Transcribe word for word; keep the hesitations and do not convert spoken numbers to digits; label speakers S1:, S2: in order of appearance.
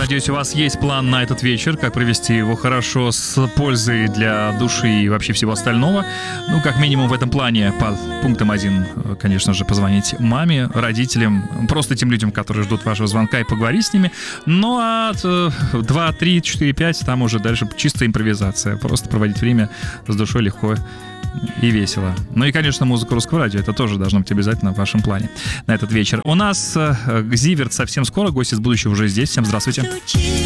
S1: надеюсь, у вас есть план на этот вечер, как провести его хорошо, с пользой для души и вообще всего остального. Ну, как минимум в этом плане, по пунктам один, конечно же, позвонить маме, родителям, просто тем людям, которые ждут вашего звонка, и поговорить с ними. Ну, а два, три, четыре, пять, там уже дальше чисто импровизация. Просто проводить время с душой легко и весело. Ну и, конечно, музыка русского радио. Это тоже должно быть обязательно в вашем плане на этот вечер. У нас э, Зиверт совсем скоро. Гость из будущего уже здесь. Всем здравствуйте.